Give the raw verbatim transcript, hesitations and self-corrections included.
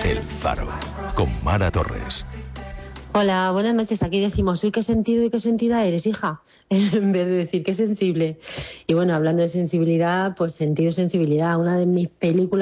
El Faro, con Mara Torres. Hola, buenas noches. Aquí decimos, uy, qué sentido y qué sentida eres, hija, en vez de decir qué sensible. Y bueno, hablando de sensibilidad, pues sentido y sensibilidad, una de mis películas